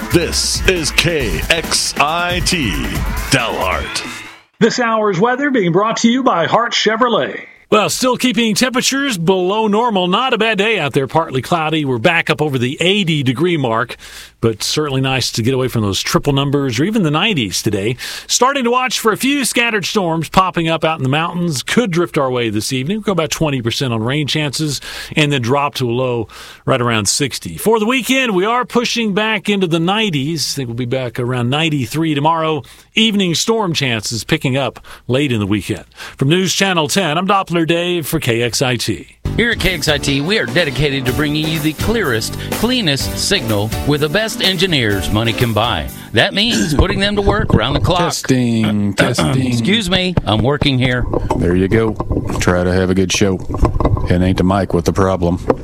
This is KXIT Dalhart. This hour's weather being brought to you by Hart Chevrolet. Well, still keeping temperatures below normal. Not a bad day out there. Partly cloudy. We're back up over the 80-degree mark, but certainly nice to get away from those triple numbers or even the 90s today. Starting to watch for a few scattered storms popping up out in the mountains. Could drift our way this evening. We'll go about 20% on rain chances and then drop to a low right around 60. For the weekend, we are pushing back into the 90s. I think we'll be back around 93 tomorrow. Evening storm chances picking up late in the weekend. From News Channel 10, I'm Doppler Dave for KXIT. Here at KXIT, we are dedicated to bringing you the clearest, cleanest signal with the best engineers money can buy. That means putting them to work around the clock. Testing. Excuse me, I'm working here. There you go. Try to have a good show. It ain't the mic with the problem.